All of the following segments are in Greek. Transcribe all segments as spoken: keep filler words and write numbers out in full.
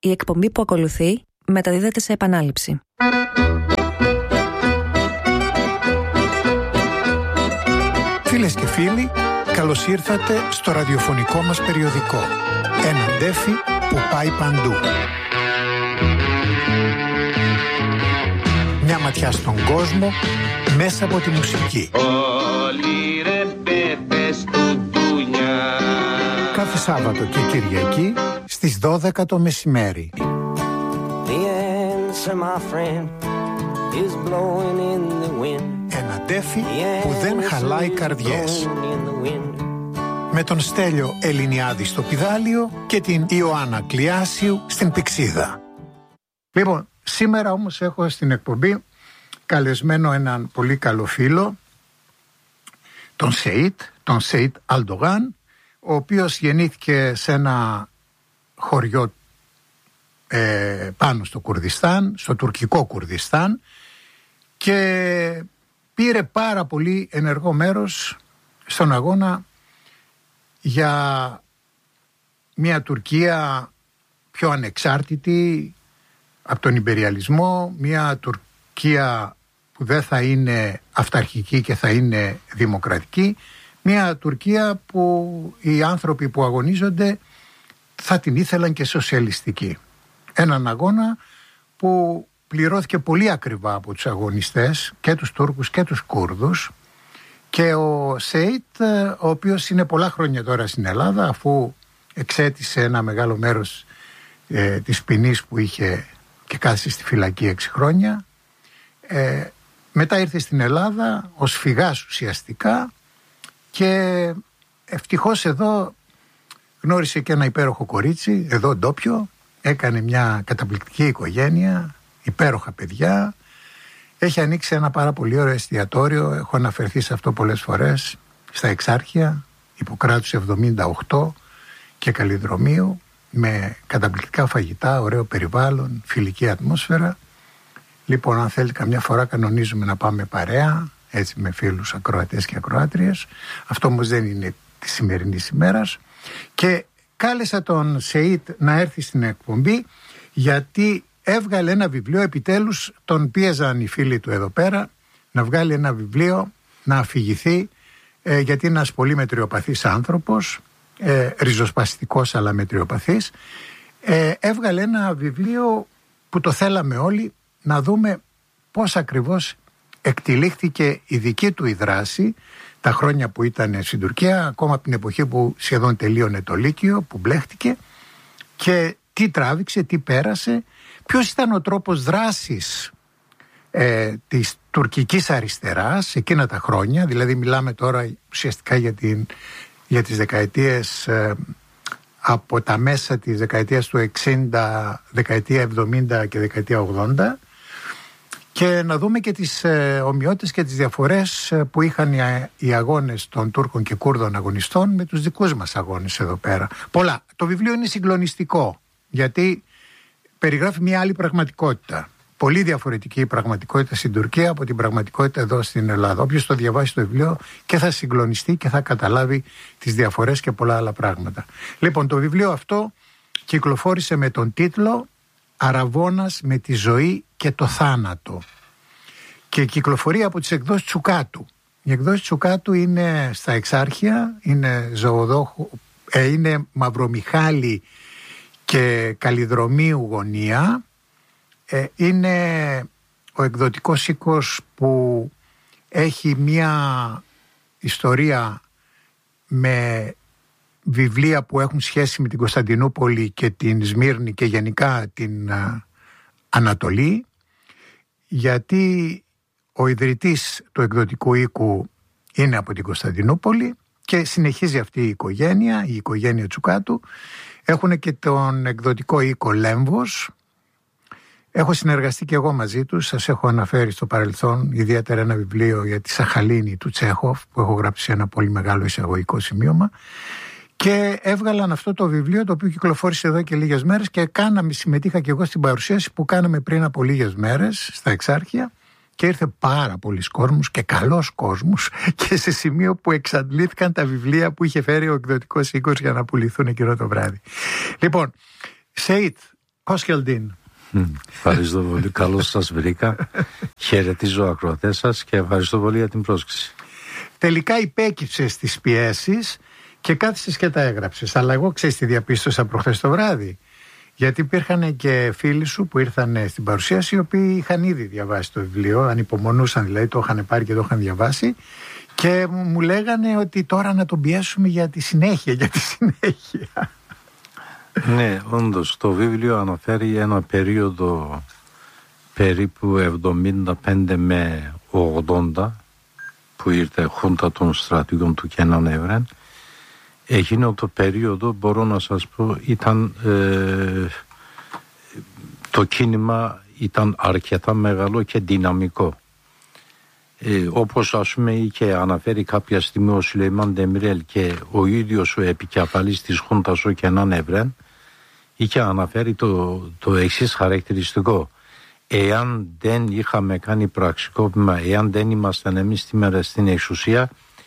Η εκπομπή που ακολουθεί μεταδίδεται σε επανάληψη. Φίλες και φίλοι, καλώς ήρθατε στο ραδιοφωνικό μας περιοδικό. Ένα ντέφι που πάει παντού. Μια ματιά στον κόσμο μέσα από τη μουσική. Όλοι ρε πέπες του ντουνιά. Κάθε Σάββατο και Κυριακή στις δώδεκα το μεσημέρι. Ένα ντέφι που δεν χαλάει καρδιές. Με τον Στέλιο Ελληνιάδη στο πηδάλιο και την Ιωάννα Κλιάσιου στην πηξίδα. Λοιπόν, σήμερα όμως έχω στην εκπομπή καλεσμένο έναν πολύ καλό φίλο, τον Σεΐτ, τον Σεΐτ Αλντογάν, ο οποίος γεννήθηκε σε ένα χωριό ε, πάνω στο Κουρδιστάν, στο τουρκικό Κουρδιστάν, και πήρε πάρα πολύ ενεργό μέρος στον αγώνα για μια Τουρκία πιο ανεξάρτητη από τον ιμπεριαλισμό, μια Τουρκία που δεν θα είναι αυταρχική και θα είναι δημοκρατική, μια Τουρκία που οι άνθρωποι που αγωνίζονται θα την ήθελαν και σοσιαλιστική. Έναν αγώνα που πληρώθηκε πολύ ακριβά από τους αγωνιστές, και τους Τούρκους και τους Κούρδους, και ο Σεΐτ, ο οποίος είναι πολλά χρόνια τώρα στην Ελλάδα, αφού εξέτησε ένα μεγάλο μέρος ε, της ποινής που είχε και κάθισε στη φυλακή έξι χρόνια, ε, μετά ήρθε στην Ελλάδα ως φυγάς ουσιαστικά, και ευτυχώς εδώ γνώρισε και ένα υπέροχο κορίτσι, εδώ ντόπιο, έκανε μια καταπληκτική οικογένεια, υπέροχα παιδιά, έχει ανοίξει ένα πάρα πολύ ωραίο εστιατόριο, έχω αναφερθεί σε αυτό πολλές φορές, στα Εξάρχεια, Ιπποκράτους εβδομήντα οκτώ και Καλλιδρομίου, με καταπληκτικά φαγητά, ωραίο περιβάλλον, φιλική ατμόσφαιρα. Λοιπόν, αν θέλει καμιά φορά κανονίζουμε να πάμε παρέα, έτσι με φίλους ακροατές και ακροάτριες. Αυτό όμως δεν είναι τη σημερινή ημέρας. Και κάλεσα τον Σεΐτ να έρθει στην εκπομπή, γιατί έβγαλε ένα βιβλίο, επιτέλους τον πίεζαν οι φίλοι του εδώ πέρα να βγάλει ένα βιβλίο, να αφηγηθεί, ε, γιατί είναι ένας πολύ μετριοπαθής άνθρωπος, ε, ριζοσπαστικός αλλά μετριοπαθής. Ε, έβγαλε ένα βιβλίο που το θέλαμε όλοι να δούμε πώς ακριβώς εκτυλίχθηκε η δική του η δράση τα χρόνια που ήταν στην Τουρκία, ακόμα από την εποχή που σχεδόν τελείωνε το Λύκειο, που μπλέχτηκε, και τι τράβηξε, τι πέρασε, ποιος ήταν ο τρόπος δράσης ε, της τουρκικής αριστεράς εκείνα τα χρόνια. Δηλαδή μιλάμε τώρα ουσιαστικά για, την, για τις δεκαετίες ε, από τα μέσα της δεκαετίας του εξήντα, δεκαετία εβδομήντα και δεκαετία ογδόντα, και να δούμε και τις ε, ομοιότητες και τις διαφορές ε, που είχαν οι, οι αγώνες των Τούρκων και Κούρδων αγωνιστών με τους δικούς μας αγώνες εδώ πέρα. Πολλά. Το βιβλίο είναι συγκλονιστικό, γιατί περιγράφει μια άλλη πραγματικότητα. Πολύ διαφορετική η πραγματικότητα στην Τουρκία από την πραγματικότητα εδώ στην Ελλάδα. Όποιος το διαβάσει το βιβλίο και θα συγκλονιστεί και θα καταλάβει τις διαφορές και πολλά άλλα πράγματα. Λοιπόν, το βιβλίο αυτό κυκλοφόρησε με τον τίτλο «Αραβώνας με τη ζωή και το θάνατο» και κυκλοφορεί από τις εκδόσεις Τσουκάτου. Οι εκδόσεις Τσουκάτου είναι στα Εξάρχεια, είναι ζωοδόχο, ε, είναι Μαυρομιχάλη και Καλλιδρομίου γωνία. Ε, είναι ο εκδοτικός οίκος που έχει μια ιστορία με βιβλία που έχουν σχέση με την Κωνσταντινούπολη και την Σμύρνη και γενικά την α, Ανατολή, γιατί ο ιδρυτής του εκδοτικού οίκου είναι από την Κωνσταντινούπολη και συνεχίζει αυτή η οικογένεια, η οικογένεια Τσουκάτου. Έχουν και τον εκδοτικό οίκο Λέμβος. Έχω συνεργαστεί και εγώ μαζί τους, σας έχω αναφέρει στο παρελθόν ιδιαίτερα ένα βιβλίο για τη Σαχαλίνη του Τσέχοφ που έχω γράψει ένα πολύ μεγάλο εισαγωγικό σημείωμα, και έβγαλαν αυτό το βιβλίο, το οποίο κυκλοφόρησε εδώ και λίγες μέρες, και κάναμε, συμμετείχα και εγώ στην παρουσίαση που κάναμε πριν από λίγες μέρες στα Εξάρχεια, και ήρθε πάρα πολλοί κόσμος και καλός κόσμος, και σε σημείο που εξαντλήθηκαν τα βιβλία που είχε φέρει ο εκδοτικός οίκος για να πουληθούν εκείνο το βράδυ. Λοιπόν, Σεΐτ, Χόσκελντίν. Ευχαριστώ πολύ. Καλώς σας βρήκα. Χαιρετίζω ακροατές σας και ευχαριστώ πολύ για την πρόσκληση. Τελικά υπέκυψες τις πιέσεις και κάθισες και τα έγραψες. Αλλά εγώ ξέρεις τι διαπίστωσα προχθές το βράδυ. Γιατί υπήρχαν και φίλοι σου που ήρθαν στην παρουσίαση, οι οποίοι είχαν ήδη διαβάσει το βιβλίο, ανυπομονούσαν δηλαδή, το είχαν πάρει και το είχαν διαβάσει. Και μου λέγανε ότι τώρα να τον πιέσουμε για τη συνέχεια, για τη συνέχεια. Ναι, όντως, το βιβλίο αναφέρει ένα περίοδο περίπου εβδομήντα πέντε με ογδόντα που ήρθε χούντα των στρατηγών του Κενάν Έβρεν. Εκείνο το περίοδο, μπορώ να σας πω, ήταν ε, το κίνημα ήταν αρκετά μεγάλο και δυναμικό. Ε, όπως ας πούμε είχε αναφέρει κάποια στιγμή ο Σουλεϊμάν Ντεμιρέλ και ο ίδιος ο επικεφαλής της Χούντας ο Κενάν Έβρεν είχε αναφέρει το, το εξής χαρακτηριστικό: εάν δεν είχαμε κάνει πραξικόπημα, εάν δεν ήμασταν εμείς σήμερα στην εξουσία,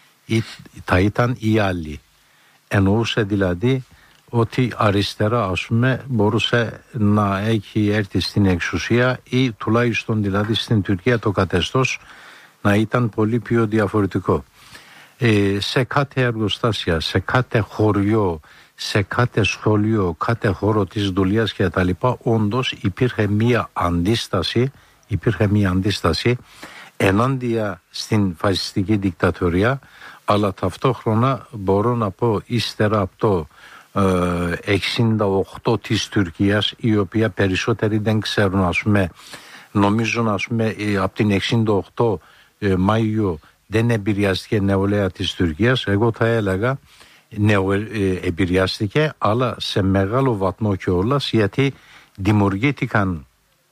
θα ήταν οι άλλοι. Εννοούσε δηλαδή ότι αριστερά ας πούμε μπορούσε να έχει έρθει στην εξουσία ή τουλάχιστον δηλαδή στην Τουρκία το καθεστώς να ήταν πολύ πιο διαφορετικό. Ε, σε κάθε εργοστάσια, σε κάθε χωριό, σε κάθε σχολείο, κάθε χώρο της δουλειάς και τα λοιπά, όντως υπήρχε μία αντίσταση, υπήρχε μία αντίσταση ενάντια στην φασιστική δικτατορία, αλλά ταυτόχρονα μπορώ να πω ύστερα από το ε, εξήντα οκτώ της Τουρκίας, η οποία περισσότεροι δεν ξέρουν, ας πούμε, νομίζουν ας πούμε από την εξήντα οκτώ ε, Μάιο δεν επηρεάστηκε νεολαία της Τουρκίας. Εγώ θα έλεγα νεο, ε, επηρεάστηκε, αλλά σε μεγάλο βαθμό κιόλας, γιατί δημιουργήθηκαν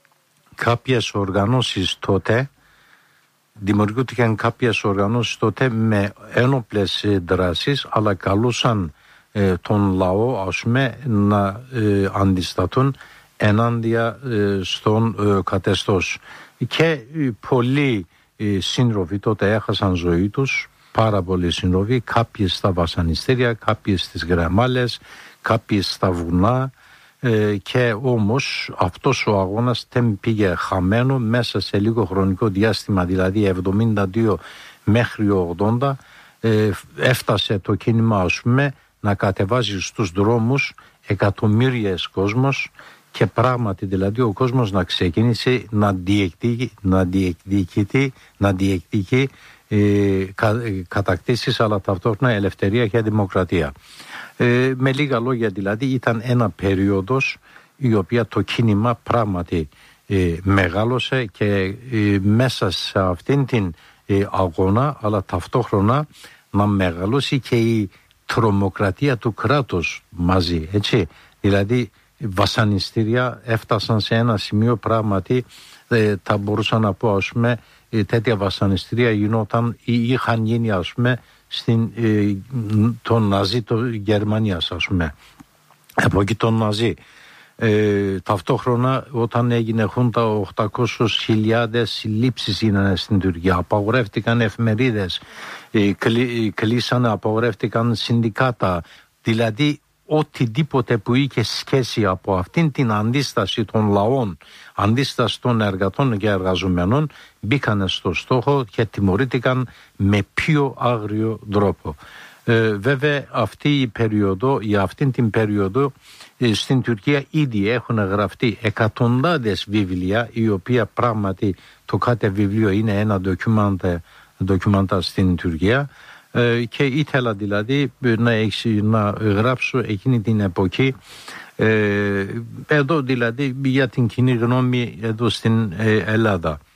κάποιες οργανώσεις τότε δημιουργήθηκαν κάποιες οργανώσεις τότε με ένοπλες δράσεις, αλλά καλούσαν ε, τον λαό ας πούμε να ε, αντισταθούν ενάντια ε, στον ε, καθεστώς. Και ε, πολλοί ε, σύντροφοι τότε έχασαν ζωή τους, πάρα πολλοί σύντροφοι, κάποιοι στα βασανιστήρια, κάποιοι στις γραμμάλες, κάποιοι στα βουνά. Ε, και όμως αυτός ο αγώνας δεν πήγε χαμένο. Μέσα σε λίγο χρονικό διάστημα, δηλαδή εβδομήντα δύο μέχρι ογδόντα, ε, έφτασε το κίνημα ας πούμε να κατεβάζει στους δρόμους εκατομμύριες κόσμος και πράγματι δηλαδή ο κόσμος να ξεκίνησε να διεκδικεί, να διεκδικεί, να διεκδικεί ε, κα, κατακτήσεις, αλλά ταυτόχρονα ελευθερία και δημοκρατία. Ε, με λίγα λόγια δηλαδή ήταν ένα περίοδος η οποία το κίνημα πράγματι ε, μεγάλωσε και ε, μέσα σε αυτήν την ε, αγώνα, αλλά ταυτόχρονα να μεγαλώσει και η τρομοκρατία του κράτους μαζί, έτσι. Δηλαδή βασανιστήρια έφτασαν σε ένα σημείο πράγματι, ε, θα μπορούσα να πω ας πούμε ε, τέτοια βασανιστήρια γινόταν ή είχαν γίνει ας πούμε στην ε, τον Ναζί το Γερμανίας ας πούμε, από εκεί τον Ναζί. Ε, ταυτόχρονα όταν έγινε χούντα οκτακόσιες χιλιάδες συλλήψεις γίνανε στην Τουρκία, απαγορεύτηκαν εφημερίδες, ε, κλει, κλείσανε, απαγορεύτηκαν συνδικάτα, δηλαδή οτιδήποτε που είχε σχέση από αυτήν την αντίσταση των λαών, αντίσταση των εργατών και εργαζομένων, μπήκανε στο στόχο και τιμωρήθηκαν με πιο άγριο τρόπο. Ε, βέβαια αυτή η περίοδο, για αυτήν την περίοδο ε, στην Τουρκία ήδη έχουν γραφτεί εκατοντάδες βιβλία, η οποία πράγματι το κάθε βιβλίο είναι ένα ντοκιμάντα, ντοκιμάντα στην Τουρκία. Και ήθελα δηλαδή να, να γράψω εκείνη την εποχή ε, εδώ δηλαδή για την κοινή γνώμη εδώ στην Ελλάδα.